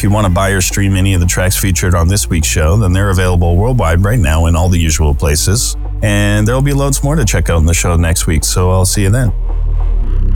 if you want to buy or stream any of the tracks featured on this week's show, then they're available worldwide right now in all the usual places. And there'll be loads more to check out in the show next week, so I'll see you then.